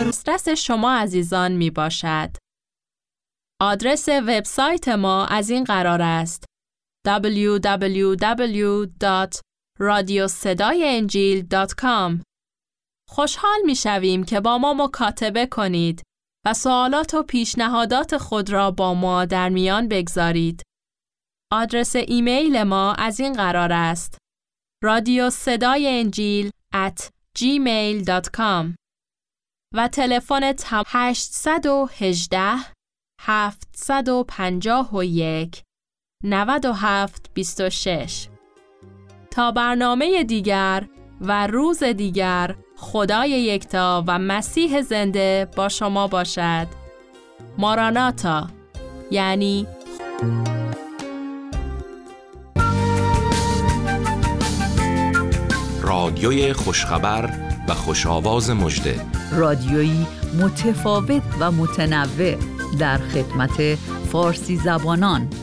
در دسترس شما عزیزان می باشد. آدرس وبسایت ما از این قرار است: www.radiosedaienjil.com. خوشحال می شویم که با ما مکاتبه کنید و سوالات و پیشنهادات خود را با ما در میان بگذارید. آدرس ایمیل ما از این قرار است: radiosedaienjil@gmail.com و تلفن 818 751 9726. تا برنامه دیگر و روز دیگر، خدای یکتا و مسیح زنده با شما باشد. ماراناتا، یعنی رادیوی خوشخبر و خوش‌آواز مژده، رادیویی متفاوت و متنوع در خدمت فارسی زبانان